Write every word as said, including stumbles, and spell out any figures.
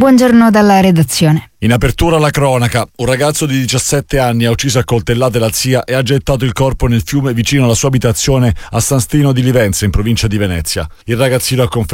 Buongiorno dalla redazione. In apertura la cronaca, un ragazzo di diciassette anni ha ucciso a coltellate la zia e ha gettato il corpo nel fiume vicino alla sua abitazione a San Stino di Livenza, in provincia di Venezia. Il ragazzino ha confermato